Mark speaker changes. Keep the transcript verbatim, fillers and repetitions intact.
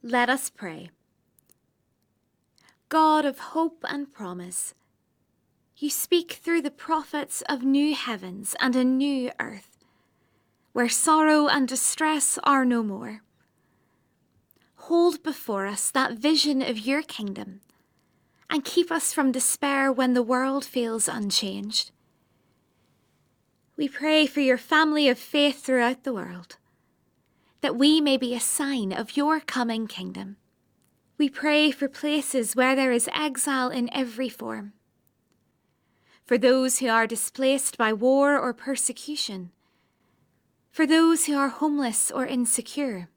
Speaker 1: Let us pray. God of hope and promise, you speak through the prophets of new heavens and a new earth, where sorrow and distress are no more. Hold before us that vision of your kingdom, and keep us from despair when the world feels unchanged. We pray for your family of faith throughout the world, that we may be a sign of your coming kingdom. We pray for places where there is exile in every form, for those who are displaced by war or persecution, for those who are homeless or insecure,